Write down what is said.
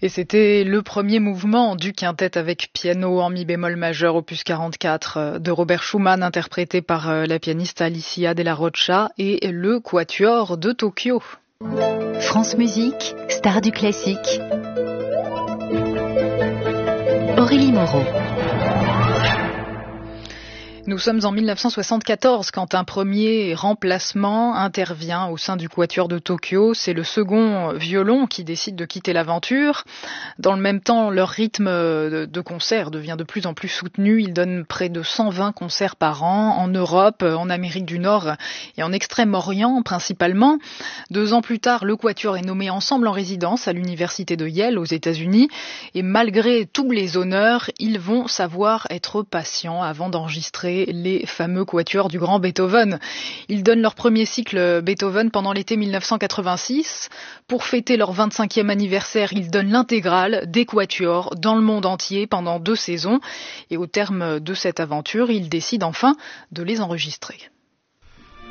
Et c'était le premier mouvement du quintet avec piano en mi bémol majeur opus 44 de Robert Schumann, interprété par la pianiste Alicia Della Rocha, et le quatuor de Tokyo. France Musique, star du classique. Aurélie Moreau. Nous sommes en 1974 quand un premier remplacement intervient au sein du quatuor de Tokyo. C'est le second violon qui décide de quitter l'aventure. Dans le même temps, leur rythme de concert devient de plus en plus soutenu. Ils donnent près de 120 concerts par an en Europe, en Amérique du Nord et en Extrême-Orient principalement. 2 ans plus tard, le quatuor est nommé ensemble en résidence à l'université de Yale aux États-Unis. Et malgré tous les honneurs, ils vont savoir être patients avant d'enregistrer les fameux quatuors du grand Beethoven. Ils donnent leur premier cycle Beethoven pendant l'été 1986. Pour fêter leur 25e anniversaire, ils donnent l'intégrale des quatuors dans le monde entier pendant 2 saisons. Et au terme de cette aventure, ils décident enfin de les enregistrer.